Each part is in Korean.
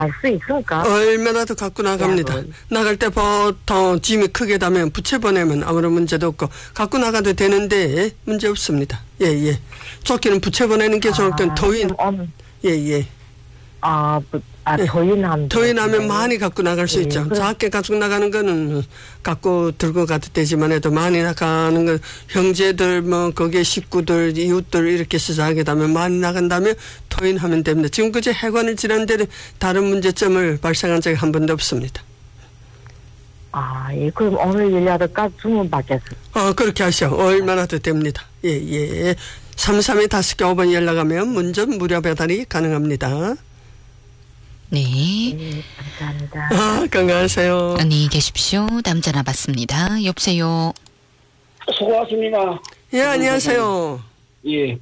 수 있을까? 얼마나 더 갖고 나갑니다. 약은. 나갈 때 보통 짐이 크게 다면 부채 보내면 아무런 문제도 없고 갖고 나가도 되는데 문제 없습니다. 예. 조끼는 부채 보내는 게 좋을 건 더위. 예. 더위 나면 많이 갖고 나갈 수 있죠. 작게 갖고 나가는 거는 갖고 들고 가도 되지만 해도 많이 나가는 건 형제들 뭐 거기에 식구들 이웃들 이렇게 해서 하게 되면 많이 나간다면 토인하면 됩니다. 지금 그제 해관을 지난 데는 다른 문제점을 발생한 적이 한 번도 없습니다. 예. 그럼 오늘 일하다가 주문 받겠습니다. 그렇게 하셔. 얼마나 더 됩니다. 예. 33-5번 연락하면 문전 무료 배달이 가능합니다. 네. 감사합니다. 건강하세요. 안녕히 계십시오. 남자나 받습니다. 여보세요. 수고하십니다. 예, 안녕하세요. 예.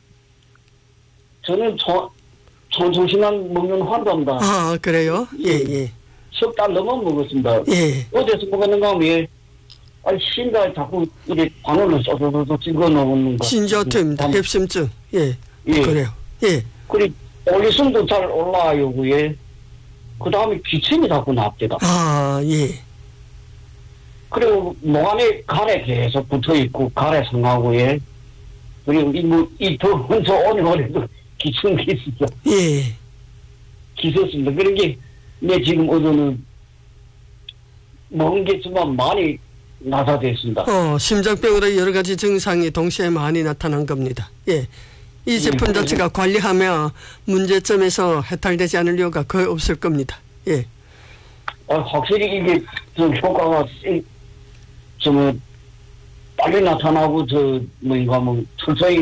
저는 정신만 먹는 환자입니다. 그래요? 예. 석 달 넘어 먹었습니다. 예. 어디서 먹었는가 하면, 신발 자꾸 이렇게 바늘로 쏘쏘쏘 찍어 놓는 거. 신저투입니다. 협심증. 예. 그래요. 예. 그리고 올리숨도 잘 올라와요, 그게. 그 다음에 기침이 자꾸 납니다. 예. 그리고 목안에 가래 계속 붙어 있고, 가래 상하고, 예. 그리고 더운 오늘도 기침이 있었어. 예. 기셨습니다. 그런 게, 지금 어제는 먹은 게 좀 많이 나사됐습니다. 심장병으로 여러 가지 증상이 동시에 많이 나타난 겁니다. 예. 이 제품 자체가 관리하며 문제점에서 해탈되지 않을 이유가 거의 없을 겁니다. 예. 확실히 이게 좀 효과가 좀 빨리 나타나고 철저히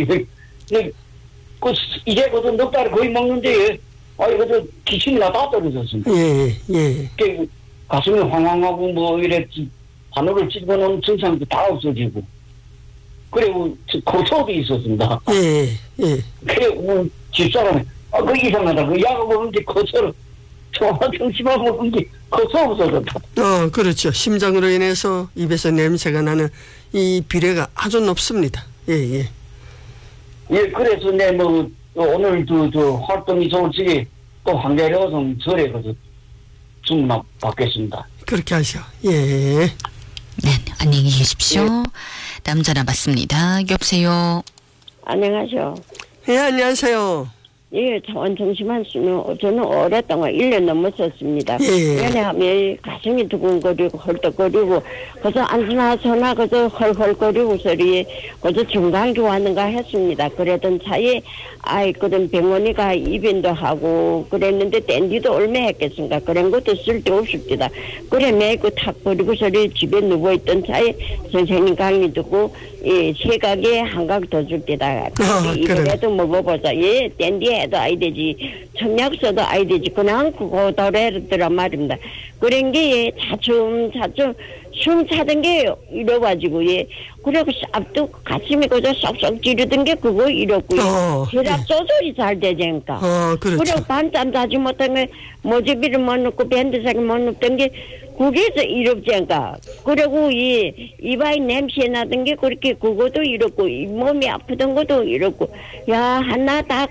이제 그것도 넉 달 거의 먹는데 이거 기침이 다 떨어졌습니다. 예. 가슴이 황황하고 이래 바늘을 찝어놓은 증상도 다 없어지고. 그리고 거초도 있었습니다. 예. 그리고 집사람이 그 이상하다. 그 약을 먹는데 거초를 정신만 먹는데 거초 없어졌다. 그렇죠. 심장으로 인해서 입에서 냄새가 나는 이 비례가 아주 높습니다. 예. 그래서 오늘 활동이 솔직히 또 한겨레어성 절에 가서 주문 받겠습니다. 그렇게 하셔. 예. 네, 안녕히 계십시오. 남자나 받습니다. 여보세요. 안녕하세요. 예, 안녕하세요. 예, 정심한 수는 저는 오랫동안 1년 넘었었습니다. 예. 왜냐하면 가슴이 두근거리고 헐떡거리고 그래서 안수나 그저 헐헐거리고 소리 그저 중간기 왔는가 했습니다. 그러던 차에 그런 병원이가 입원도 하고 그랬는데 댄디도 얼마 했겠습니까? 그런 것도 쓸데없습니다. 그래 매고 탁 버리고 소리 집에 누워있던 차에 선생님 강의 듣고 세각에 한각 더 줄게다. 이거라도 먹어보자. 예, 댄디 해도 아이 되지. 청약 써도 아이 되지. 그냥 그거 더래더란 말입니다. 그런 게 차츰 숨 차던 게 이래가지고 그리고 앞도 가슴이 그저 쏙쏙 찌르던 게 그거 이렇고요. 혈압 조절이 잘 되니까. 그렇죠. 그리고 밤잠 자지 못하면 모지비를 못 넣고 밴드사기 못 넣던 게 그게서 이롭지 않까. 그리고 이바이 냄새 나던 게 그렇게 그것도 이렇고 몸이 아프던 것도 이렇고 하나 다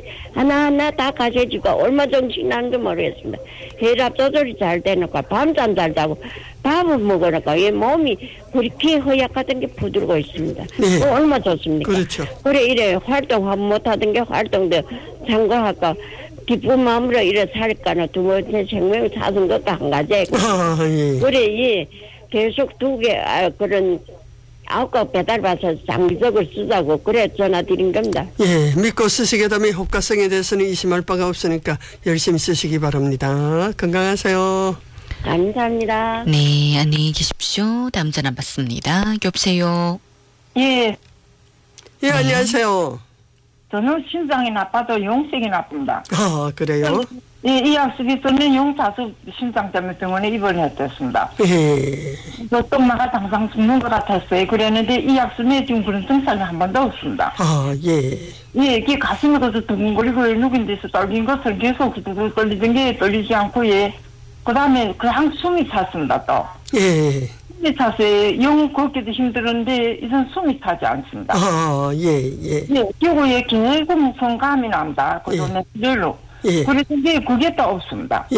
가셔지고 얼마 정신 나는지 모르겠습니다. 혈압 조절이 잘 되니까 밤잠 잘 자고 밥을 먹으니까 몸이 그렇게 허약하던 게 부드러워 있습니다. 네. 얼마 좋습니까? 그렇죠. 그래 이래 활동 못하던 게 활동도 참고할까 기쁜 마음으로 이래 살까는 두 번째 생명을 찾은 것도 한 가지. 예. 그래 계속 두 개 그런 9가 배달받아서 장기적으로 쓰자고 그래 전화 드린 겁니다. 예, 믿고 쓰시게 되면 효과성에 대해서는 의심할 바가 없으니까 열심히 쓰시기 바랍니다. 건강하세요. 감사합니다. 네, 안녕히 계십시오. 다음 전화 받습니다. 여보세요. 예. 예, 안녕하세요. 저는 심장이 나빠도 용색이 나쁩니다. 그래요? 예, 이 약속이 있으면 용자수 심장 때문에 병원에 입원했었습니다. 예. 떡마가 당장 죽는 것 같았어요. 그랬는데 이 약속에 지금 그런 증상이 한 번도 없습니다. 예. 예, 이게 가슴이 그래서 두근거리고 누군 데서 떨린 것을 계속 떨리던 게 떨리지 않고 그 다음에 그냥 숨이 찼습니다, 또. 예. 숨이 차서 영 걷기도 힘들었는데, 이젠 숨이 차지 않습니다. 예. 예, 그리고 계속 무슨 감이 납니다. 그래서 뇌출혈로. 예. 그랬는데 그게 또 없습니다.